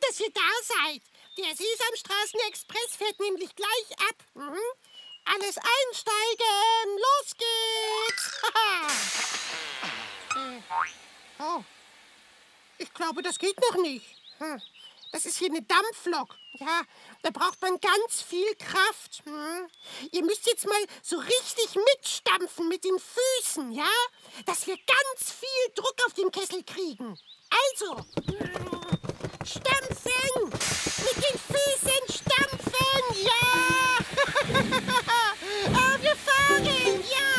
dass ihr da seid. Der Sesamstraßen-Express fährt nämlich gleich ab. Alles einsteigen, los geht's. Oh, ich glaube, das geht noch nicht. Das ist hier eine Dampflok. Ja, da braucht man ganz viel Kraft. Ihr müsst jetzt mal so richtig mitstampfen mit den Füßen, ja? Dass wir ganz viel Druck auf den Kessel kriegen. Also, stampfen! Mit den Füßen stampfen! Ja! Oh, wir fahren! Ja!